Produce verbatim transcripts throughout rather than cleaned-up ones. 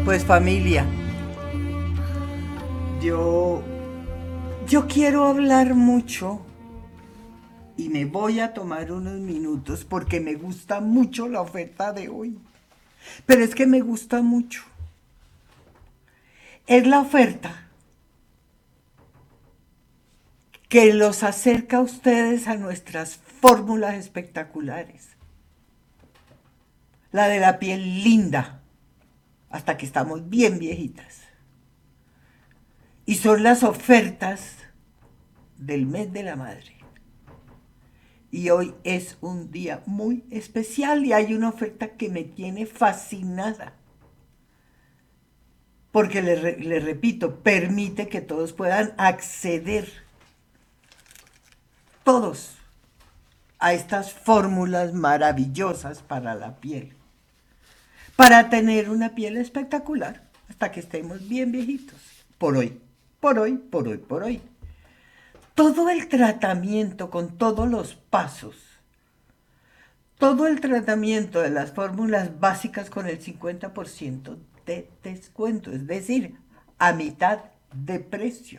Pues familia, yo, yo quiero hablar mucho y me voy a tomar unos minutos porque me gusta mucho la oferta de hoy. Pero es que me gusta mucho. Es la oferta que los acerca a ustedes a nuestras fórmulas espectaculares. La de la piel linda, hasta que estamos bien viejitas. Y son las ofertas del mes de la madre. Y hoy es un día muy especial y hay una oferta que me tiene fascinada. Porque le, re, le repito, permite que todos puedan acceder, todos, a estas fórmulas maravillosas para la piel. Para tener una piel espectacular hasta que estemos bien viejitos. Por hoy, por hoy, por hoy, por hoy. Todo el tratamiento con todos los pasos, todo el tratamiento de las fórmulas básicas con el cincuenta por ciento de descuento, es decir, a mitad de precio.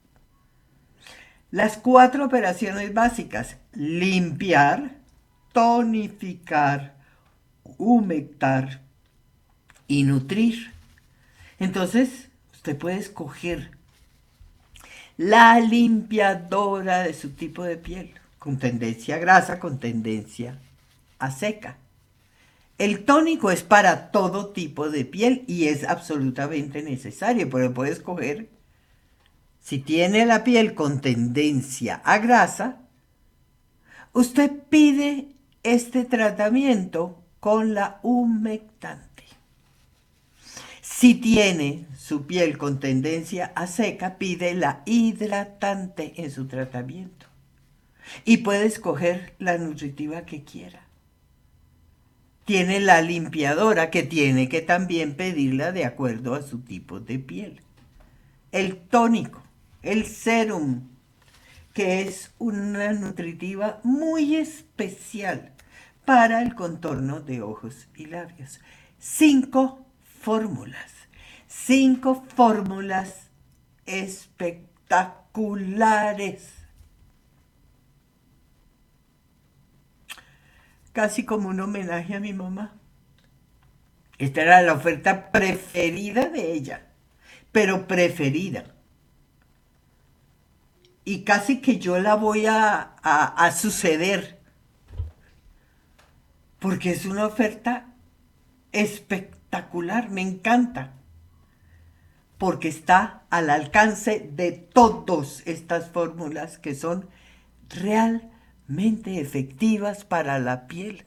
Las cuatro operaciones básicas: limpiar, tonificar, humectar y nutrir. Entonces, usted puede escoger la limpiadora de su tipo de piel, con tendencia a grasa, con tendencia a seca. El tónico es para todo tipo de piel y es absolutamente necesario, pero puede escoger, si tiene la piel con tendencia a grasa, usted pide este tratamiento con la humectante. Si tiene su piel con tendencia a seca, pide la hidratante en su tratamiento. Y puede escoger la nutritiva que quiera. Tiene la limpiadora, que tiene que también pedirla de acuerdo a su tipo de piel. El tónico, el serum, que es una nutritiva muy especial para el contorno de ojos y labios. Cinco fórmulas, cinco fórmulas espectaculares. Casi como un homenaje a mi mamá. Esta era la oferta preferida de ella, pero preferida. Y casi que yo la voy a, a, a suceder, porque es una oferta espectacular, me encanta, porque está al alcance de todas estas fórmulas que son realmente efectivas para la piel.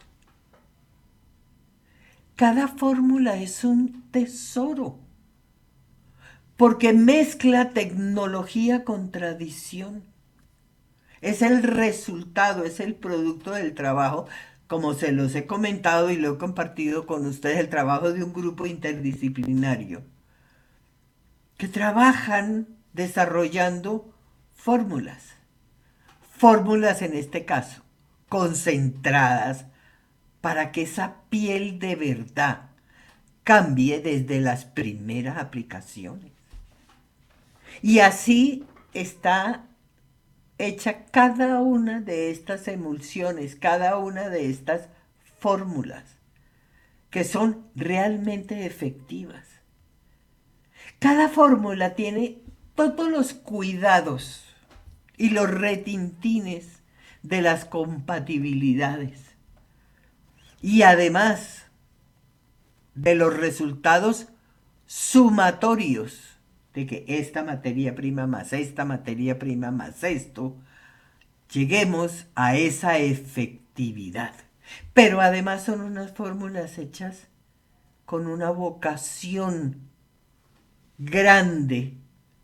Cada fórmula es un tesoro, porque mezcla tecnología con tradición. Es el resultado, es el producto del trabajo, como se los he comentado y lo he compartido con ustedes, el trabajo de un grupo interdisciplinario, que trabajan desarrollando fórmulas, fórmulas en este caso, concentradas para que esa piel de verdad cambie desde las primeras aplicaciones. Y así está hecha cada una de estas emulsiones, cada una de estas fórmulas, que son realmente efectivas. Cada fórmula tiene todos los cuidados y los retintines de las compatibilidades. Y además de los resultados sumatorios de que esta materia prima más esta materia prima más esto, lleguemos a esa efectividad. Pero además son unas fórmulas hechas con una vocación grande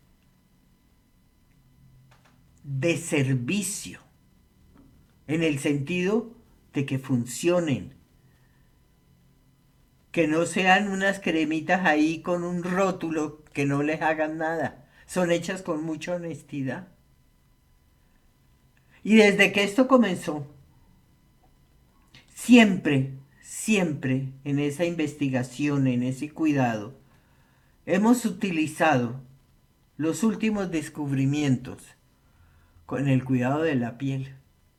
de servicio, en el sentido de que funcionen, que no sean unas cremitas ahí con un rótulo que no les hagan nada. Son hechas con mucha honestidad. Y desde que esto comenzó, siempre, siempre en esa investigación, en ese cuidado, hemos utilizado los últimos descubrimientos con el cuidado de la piel.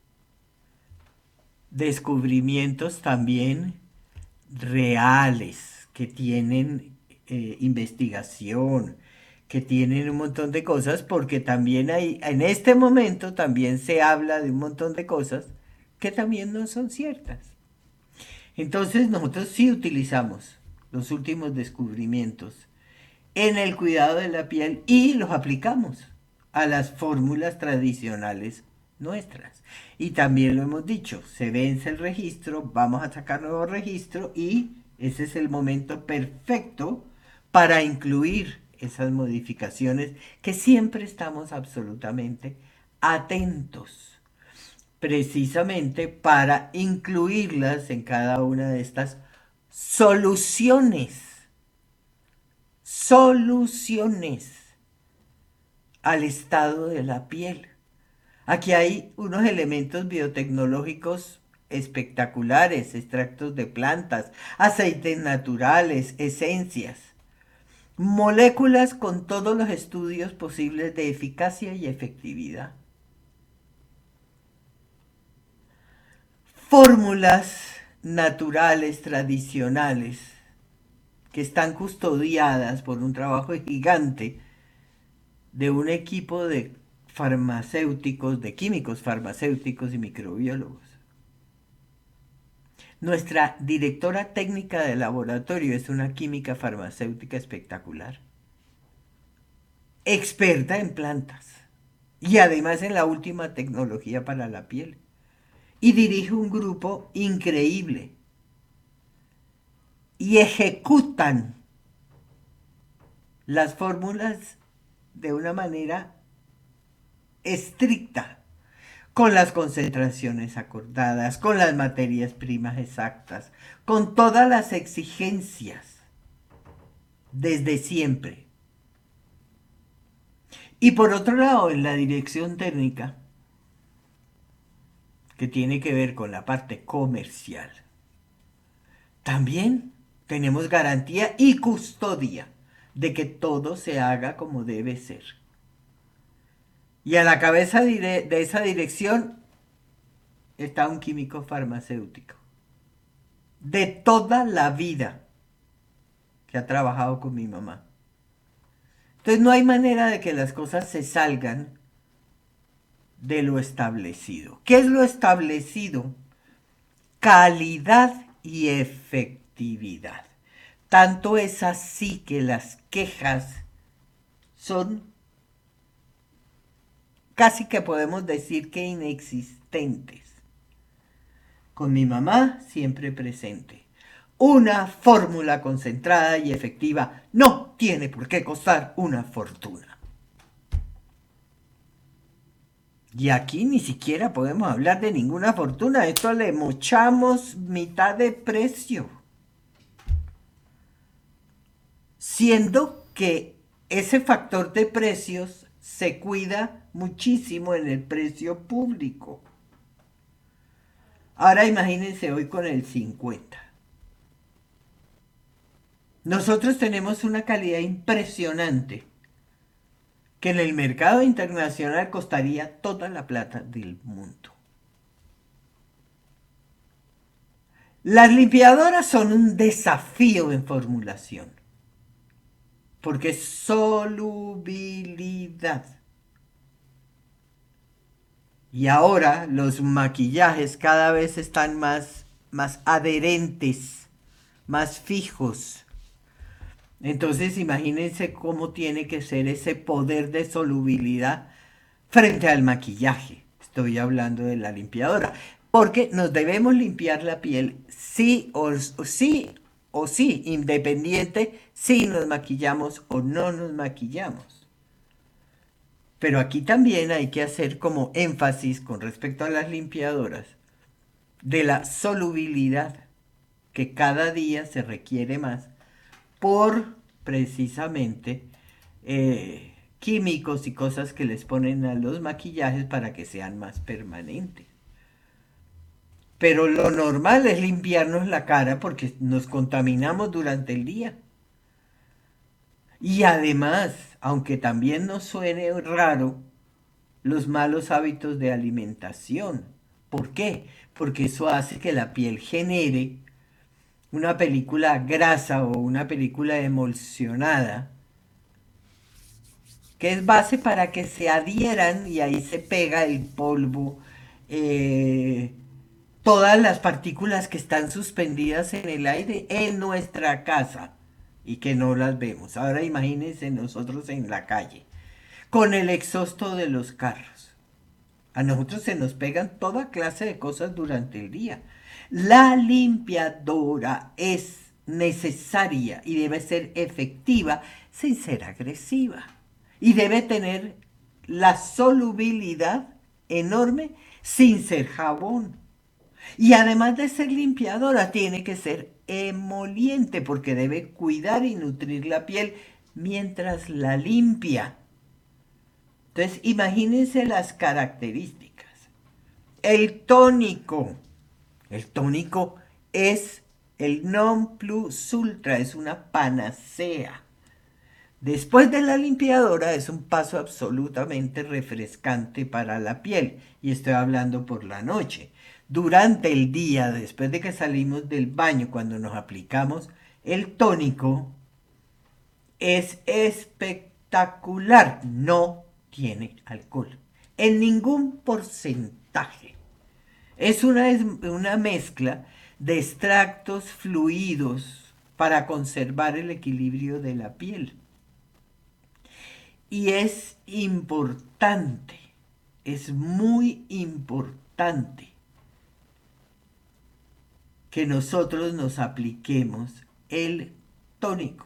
Descubrimientos también reales, que tienen eh, investigación, que tienen un montón de cosas, porque también hay, en este momento también se habla de un montón de cosas que también no son ciertas. Entonces nosotros sí utilizamos los últimos descubrimientos en el cuidado de la piel y los aplicamos a las fórmulas tradicionales nuestras. Y también lo hemos dicho, se vence el registro, vamos a sacar nuevo registro y ese es el momento perfecto para incluir esas modificaciones que siempre estamos absolutamente atentos, precisamente para incluirlas en cada una de estas soluciones, soluciones al estado de la piel. Aquí hay unos elementos biotecnológicos espectaculares, extractos de plantas, aceites naturales, esencias, moléculas con todos los estudios posibles de eficacia y efectividad. Fórmulas naturales, tradicionales, que están custodiadas por un trabajo gigante de un equipo de farmacéuticos, de químicos farmacéuticos y microbiólogos. Nuestra directora técnica de laboratorio es una química farmacéutica espectacular, experta en plantas y además en la última tecnología para la piel. Y dirige un grupo increíble. Y ejecutan las fórmulas de una manera estricta, con las concentraciones acordadas, con las materias primas exactas, con todas las exigencias, desde siempre. Y por otro lado, en la dirección técnica, que tiene que ver con la parte comercial, también tenemos garantía y custodia de que todo se haga como debe ser. Y a la cabeza de esa dirección está un químico farmacéutico de toda la vida que ha trabajado con mi mamá. Entonces no hay manera de que las cosas se salgan de lo establecido. ¿Qué es lo establecido? Calidad y efectividad. Tanto es así que las quejas son casi que podemos decir que inexistentes. Con mi mamá siempre presente. Una fórmula concentrada y efectiva no tiene por qué costar una fortuna. Y aquí ni siquiera podemos hablar de ninguna fortuna. Esto le mochamos mitad de precio. Siendo que ese factor de precios se cuida muchísimo en el precio público. Ahora imagínense hoy con el cincuenta. Nosotros tenemos una calidad impresionante que en el mercado internacional costaría toda la plata del mundo. Las limpiadoras son un desafío en formulación, porque es solubilidad. Y ahora los maquillajes cada vez están más, más adherentes, más fijos. Entonces imagínense cómo tiene que ser ese poder de solubilidad frente al maquillaje. Estoy hablando de la limpiadora. Porque nos debemos limpiar la piel sí o sí, o sí, independiente si nos maquillamos o no nos maquillamos. Pero aquí también hay que hacer como énfasis con respecto a las limpiadoras de la solubilidad que cada día se requiere más por precisamente eh, químicos y cosas que les ponen a los maquillajes para que sean más permanentes. Pero lo normal es limpiarnos la cara porque nos contaminamos durante el día. Y además, aunque también nos suene raro, los malos hábitos de alimentación. ¿Por qué? Porque eso hace que la piel genere una película grasa o una película emulsionada, que es base para que se adhieran y ahí se pega el polvo, eh, todas las partículas que están suspendidas en el aire en nuestra casa y que no las vemos. Ahora imagínense nosotros en la calle, con el exhausto de los carros. A nosotros se nos pegan toda clase de cosas durante el día. La limpiadora es necesaria y debe ser efectiva sin ser agresiva. Y debe tener la solubilidad enorme sin ser jabón. Y además de ser limpiadora, tiene que ser emoliente porque debe cuidar y nutrir la piel mientras la limpia. Entonces, imagínense las características. El tónico. El tónico es el non plus ultra, es una panacea. Después de la limpiadora es un paso absolutamente refrescante para la piel. Y estoy hablando por la noche. Durante el día, después de que salimos del baño, cuando nos aplicamos el tónico, es espectacular. No tiene alcohol. En ningún porcentaje. Es una, una mezcla de extractos fluidos para conservar el equilibrio de la piel. Y es importante, es muy importante que nosotros nos apliquemos el tónico.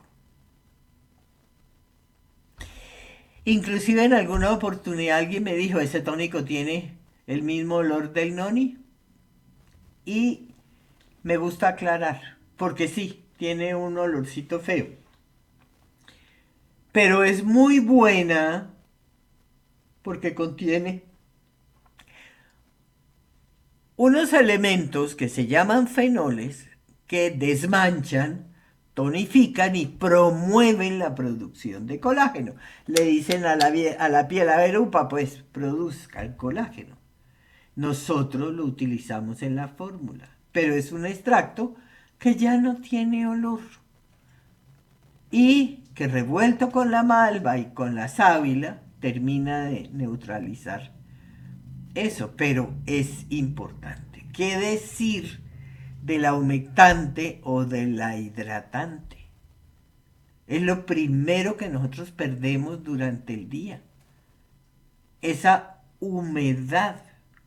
Inclusive en alguna oportunidad alguien me dijo, ese tónico tiene el mismo olor del noni. Y me gusta aclarar, porque sí, tiene un olorcito feo. Pero es muy buena porque contiene unos elementos que se llaman fenoles que desmanchan, tonifican y promueven la producción de colágeno. Le dicen a la, a la piel, a ver, upa, pues produzca el colágeno. Nosotros lo utilizamos en la fórmula, pero es un extracto que ya no tiene olor y que revuelto con la malva y con la sábila termina de neutralizar eso, pero es importante. ¿Qué decir de la humectante o de la hidratante? Es lo primero que nosotros perdemos durante el día. Esa humedad.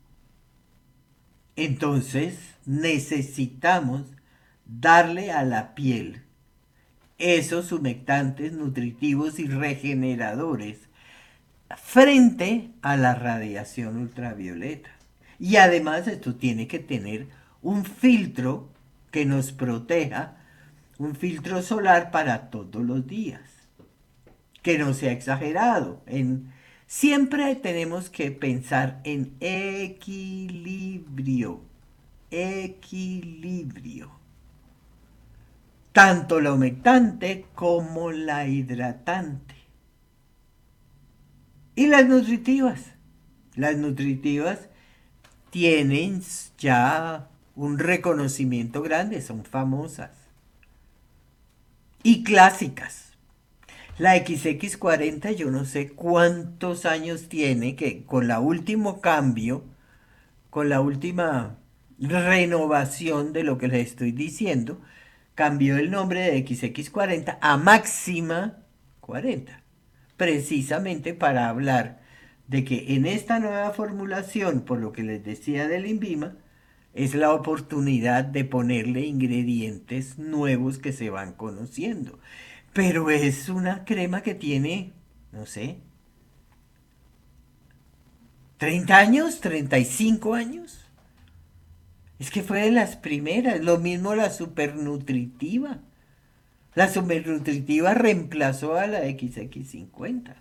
Entonces necesitamos darle a la piel esos humectantes nutritivos y regeneradores frente a la radiación ultravioleta. Y además esto tiene que tener un filtro que nos proteja, un filtro solar para todos los días, que no sea exagerado. En, siempre tenemos que pensar en equilibrio, equilibrio. Tanto la humectante como la hidratante. Y las nutritivas. Las nutritivas tienen ya un reconocimiento grande, son famosas. Y clásicas. La equis equis cuarenta yo no sé cuántos años tiene, que con la último cambio, con la última renovación de lo que les estoy diciendo, cambió el nombre de equis equis cuarenta a Máxima cuarenta. Precisamente para hablar de que en esta nueva formulación, por lo que les decía del Inbima, es la oportunidad de ponerle ingredientes nuevos que se van conociendo. Pero es una crema que tiene, no sé, treinta años, treinta y cinco años. Es que fue de las primeras, lo mismo la supernutritiva. La supernutritiva reemplazó a la equis equis cincuenta.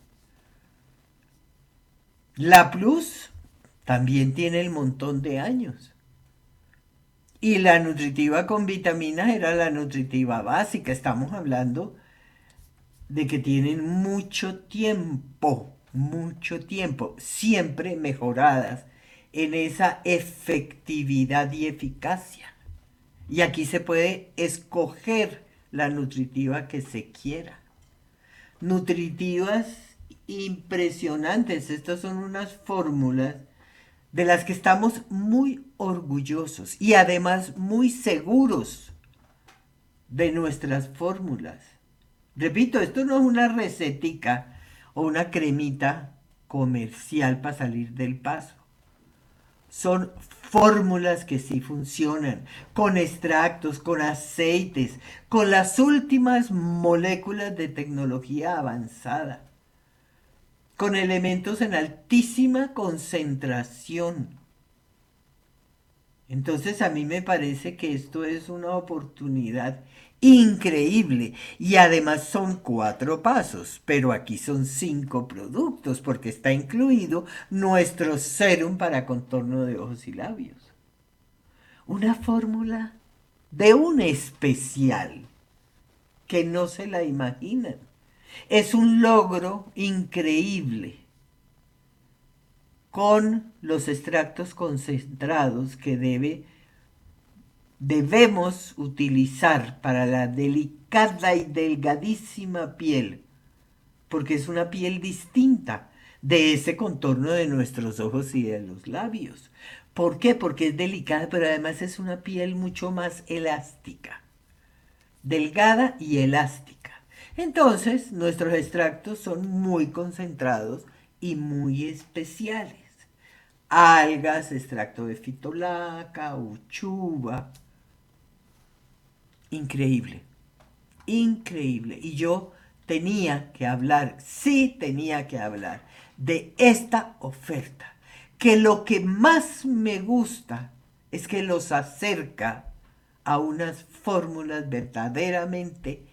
La Plus también tiene el montón de años. Y la nutritiva con vitaminas era la nutritiva básica. Estamos hablando de que tienen mucho tiempo, mucho tiempo, siempre mejoradas en esa efectividad y eficacia. Y aquí se puede escoger la nutritiva que se quiera. Nutritivas impresionantes. Estas son unas fórmulas de las que estamos muy orgullosos y además muy seguros de nuestras fórmulas. Repito, esto no es una recetica o una cremita comercial para salir del paso. Son fórmulas que sí funcionan, con extractos, con aceites, con las últimas moléculas de tecnología avanzada, con elementos en altísima concentración. Entonces a mí me parece que esto es una oportunidad increíble y además son cuatro pasos, pero aquí son cinco productos porque está incluido nuestro serum para contorno de ojos y labios. Una fórmula de un especial que no se la imaginan. Es un logro increíble con los extractos concentrados que debe, debemos utilizar para la delicada y delgadísima piel, porque es una piel distinta de ese contorno de nuestros ojos y de los labios. ¿Por qué? Porque es delicada, pero además es una piel mucho más elástica, delgada y elástica. Entonces, nuestros extractos son muy concentrados y muy especiales. Algas, extracto de fitolaca, uchuva. Increíble, increíble. Y yo tenía que hablar, sí tenía que hablar de esta oferta, que lo que más me gusta es que los acerca a unas fórmulas verdaderamente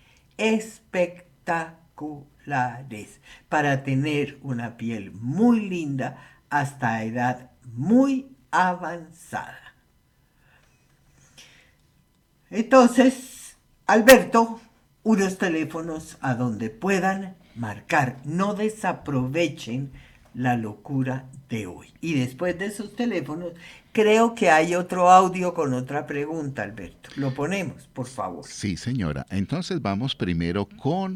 espectaculares para tener una piel muy linda hasta edad muy avanzada. Entonces, Alberto, unos teléfonos a donde puedan marcar, no desaprovechen la locura de hoy. Y después de esos teléfonos, creo que hay otro audio con otra pregunta, Alberto. Lo ponemos, por favor. Sí, señora. Entonces vamos primero con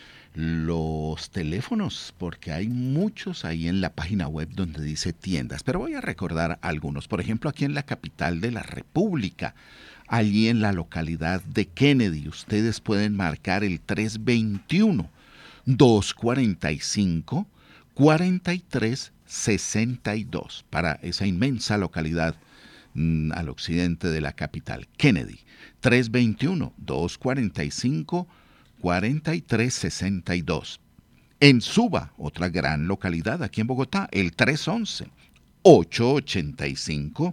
los teléfonos, porque hay muchos ahí en la página web donde dice tiendas, pero voy a recordar algunos. Por ejemplo, aquí en la capital de la República, allí en la localidad de Kennedy, ustedes pueden marcar el tres veintiuno, doscientos cuarenta y cinco, cuarenta y tres sesenta y dos para esa inmensa localidad mm, al occidente de la capital, Kennedy. tres veintiuno, doscientos cuarenta y cinco, cuarenta y tres sesenta y dos. En Suba, otra gran localidad aquí en Bogotá, el tres once, ochocientos ochenta y cinco,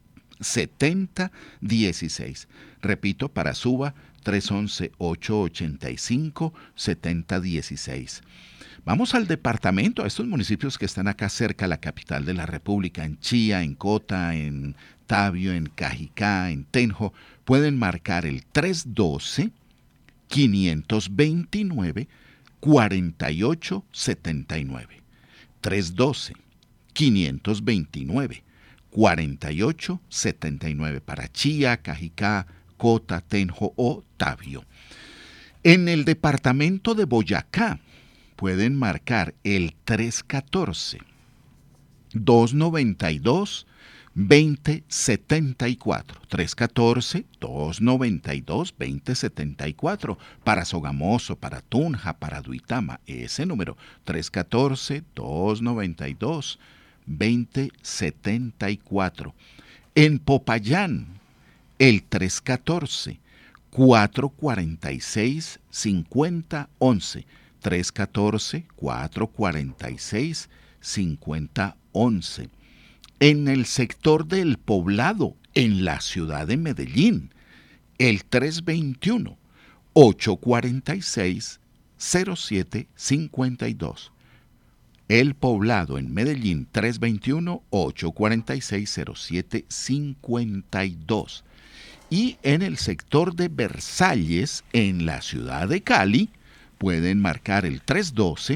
setenta dieciséis. Repito, para Suba, tres once, ochocientos ochenta y cinco, setenta dieciséis. Vamos al departamento, a estos municipios que están acá cerca a la capital de la República, en Chía, en Cota, en Tabio, en Cajicá, en Tenjo. Pueden marcar el tres doce, quinientos veintinueve, cuarenta y ocho setenta y nueve. tres doce, quinientos veintinueve, cuarenta y ocho setenta y nueve para Chía, Cajicá, Cota, Tenjo o Tabio. En el departamento de Boyacá pueden marcar el tres catorce, doscientos noventa y dos, veinte setenta y cuatro. tres catorce, doscientos noventa y dos, veinte setenta y cuatro. Para Sogamoso, para Tunja, para Duitama, ese número, tres catorce, doscientos noventa y dos, veinte setenta y cuatro. En Popayán, el tres catorce, cuatrocientos cuarenta y seis, cincuenta once. tres catorce, cuatrocientos cuarenta y seis, cincuenta once. En el sector del Poblado, en la ciudad de Medellín, el tres veintiuno, ochocientos cuarenta y seis, cero siete cincuenta y dos. El Poblado en Medellín, tres veintiuno, ochocientos cuarenta y seis, cero siete cincuenta y dos. Y en el sector de Versalles, en la ciudad de Cali, pueden marcar el tres uno dos,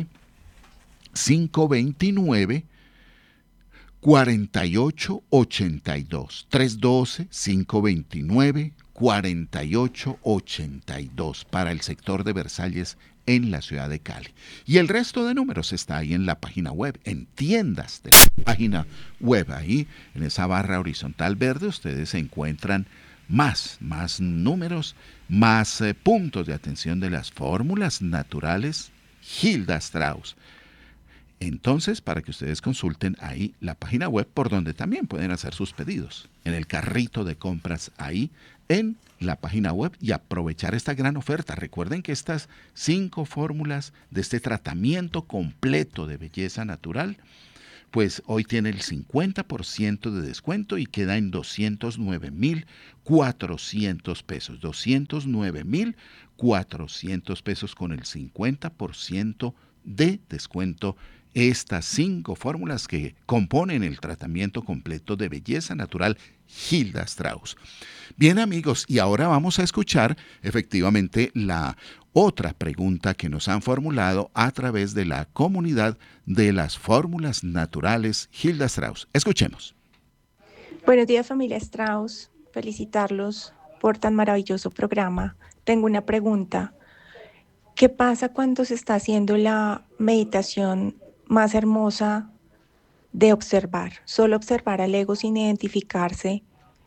cinco dos nueve, cuatro ocho ocho dos. tres uno dos, cinco dos nueve, cuatro ocho ocho dos para el sector de Versalles en la ciudad de Cali. Y el resto de números está ahí en la página web, en tiendas de la página web. Ahí en esa barra horizontal verde ustedes encuentran más, más números, más eh, puntos de atención de las fórmulas naturales Hilda Strauss. Entonces, para que ustedes consulten ahí la página web por donde también pueden hacer sus pedidos, en el carrito de compras ahí en la página web y aprovechar esta gran oferta. Recuerden que estas cinco fórmulas de este tratamiento completo de belleza natural, pues hoy tiene el cincuenta por ciento de descuento y queda en doscientos nueve mil cuatrocientos pesos. doscientos nueve mil cuatrocientos pesos con el cincuenta por ciento de descuento. Estas cinco fórmulas que componen el tratamiento completo de belleza natural Hilda Strauss. Bien, amigos, y ahora vamos a escuchar efectivamente la otra pregunta que nos han formulado a través de la comunidad de las fórmulas naturales Hilda Strauss. Escuchemos. Buenos días, familia Strauss. Felicitarlos por tan maravilloso programa. Tengo una pregunta. ¿Qué pasa cuando se está haciendo la meditación más hermosa de observar? Solo observar al ego sin identificarse,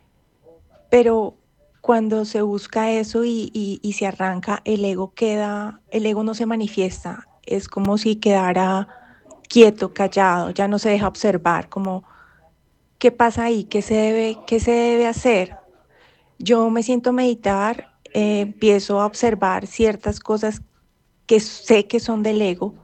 pero cuando se busca eso y, y, y se arranca, el ego queda, el ego no se manifiesta. Es como si quedara quieto, callado, ya no se deja observar, como ¿qué pasa ahí? ¿Qué se debe, qué se debe hacer? Yo me siento a meditar, eh, empiezo a observar ciertas cosas que sé que son del ego.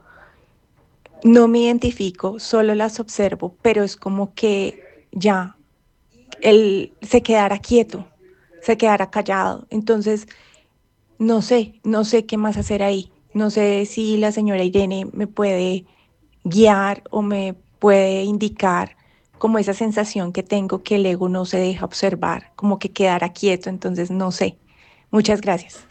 No me identifico, solo las observo, pero es como que ya, él se quedara quieto, se quedara callado. Entonces, no sé, no sé qué más hacer ahí. No sé si la señora Irene me puede guiar o me puede indicar como esa sensación que tengo que el ego no se deja observar, como que quedara quieto. Entonces, no sé. Muchas gracias.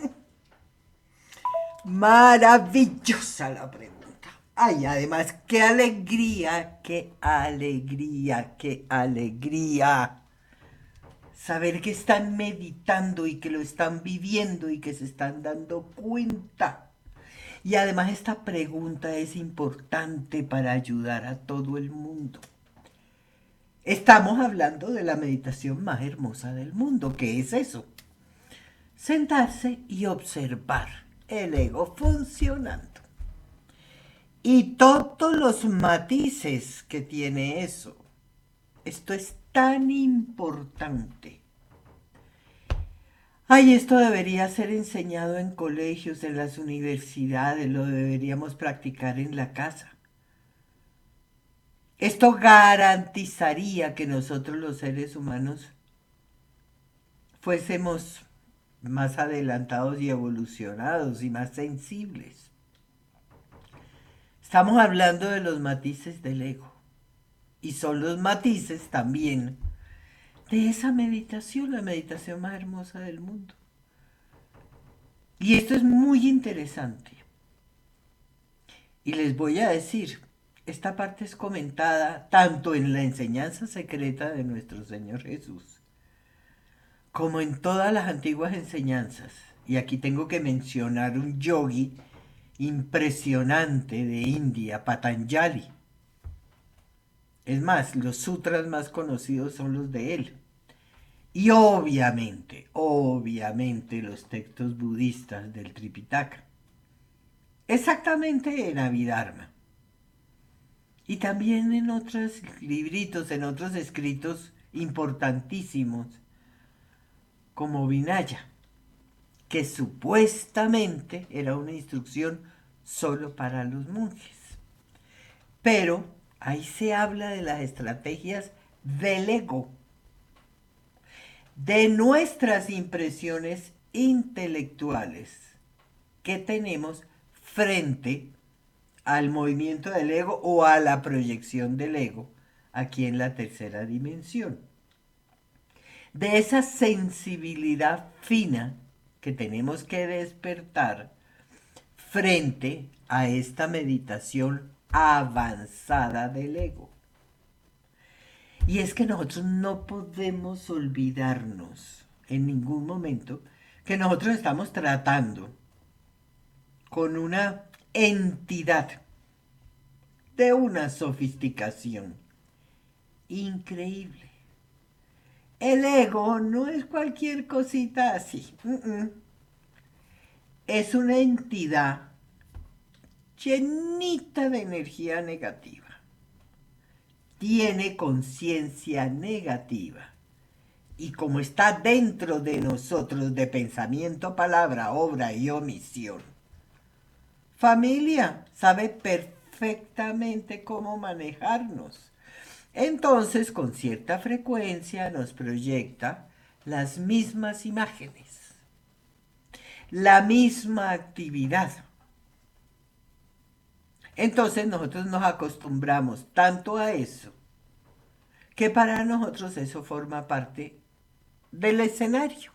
Maravillosa la pregunta. Ay, además, qué alegría, qué alegría, qué alegría. Saber que están meditando y que lo están viviendo y que se están dando cuenta. Y además esta pregunta es importante para ayudar a todo el mundo. Estamos hablando de la meditación más hermosa del mundo. ¿Qué es eso? Sentarse y observar el ego funcionando. Y todos los matices que tiene eso. Esto es tan importante. Ay, esto debería ser enseñado en colegios, en las universidades, lo deberíamos practicar en la casa. Esto garantizaría que nosotros los seres humanos fuésemos más adelantados y evolucionados y más sensibles. Estamos hablando de los matices del ego. Y son los matices también de esa meditación, la meditación más hermosa del mundo. Y esto es muy interesante. Y les voy a decir, esta parte es comentada tanto en la enseñanza secreta de nuestro Señor Jesús, como en todas las antiguas enseñanzas. Y aquí tengo que mencionar un yogi impresionante de India, Patanjali. Es más, los sutras más conocidos son los de él. Y obviamente, obviamente los textos budistas del Tripitaka. Exactamente en Abhidharma. Y también en otros libritos, en otros escritos importantísimos, como Vinaya, que supuestamente era una instrucción solo para los monjes. Pero ahí se habla de las estrategias del ego, de nuestras impresiones intelectuales que tenemos frente al movimiento del ego o a la proyección del ego aquí en la tercera dimensión. De esa sensibilidad fina que tenemos que despertar frente a esta meditación avanzada del ego. Y es que nosotros no podemos olvidarnos en ningún momento que nosotros estamos tratando con una entidad de una sofisticación increíble. El ego no es cualquier cosita así. Uh-uh. Es una entidad llenita de energía negativa. Tiene conciencia negativa. Y como está dentro de nosotros de pensamiento, palabra, obra y omisión, familia sabe perfectamente cómo manejarnos. Entonces, con cierta frecuencia nos proyecta las mismas imágenes, la misma actividad. Entonces nosotros nos acostumbramos tanto a eso, que para nosotros eso forma parte del escenario.